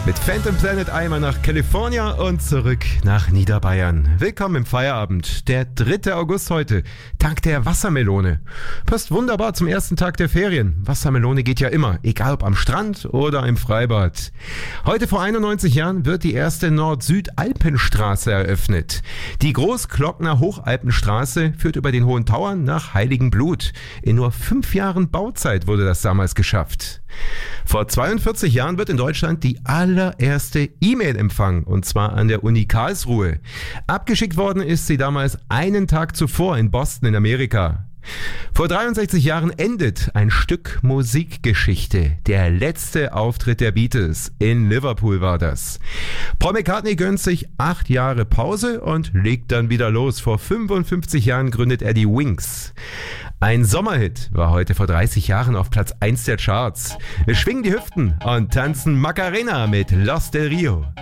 Mit Phantom Planet einmal nach California und zurück nach Niederbayern. Willkommen im Feierabend. Der 3. August heute, Tag der Wassermelone. Passt wunderbar zum ersten Tag der Ferien. Wassermelone geht ja immer, egal ob am Strand oder im Freibad. Heute vor 91 Jahren wird die erste Nord-Süd-Alpenstraße eröffnet. Die Großglockner Hochalpenstraße führt über den Hohen Tauern nach Heiligenblut. In nur 5 Jahren Bauzeit wurde das damals geschafft. Vor 42 Jahren wird in Deutschland die allererste E-Mail empfangen, und zwar an der Uni Karlsruhe. Abgeschickt worden ist sie damals einen Tag zuvor in Boston in Amerika. Vor 63 Jahren endet ein Stück Musikgeschichte. Der letzte Auftritt der Beatles. In Liverpool war das. Paul McCartney gönnt sich 8 Jahre Pause und legt dann wieder los. Vor 55 Jahren gründet er die Wings. Ein Sommerhit war heute vor 30 Jahren auf Platz 1 der Charts. Wir schwingen die Hüften und tanzen Macarena mit Los del Rio.